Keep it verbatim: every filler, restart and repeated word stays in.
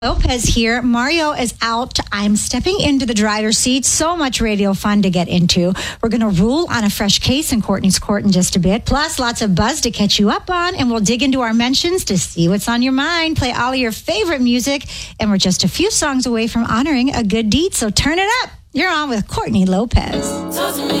Lopez here. Mario is out. I'm stepping into the driver's seat. So much radio fun to get into. We're going to rule on a fresh case in Courtney's court in just a bit. Plus, lots of buzz to catch you up on. And we'll dig into our mentions to see what's on your mind. Play all of your favorite music. And we're just a few songs away from honoring a good deed. So turn it up. You're on with Courtney Lopez.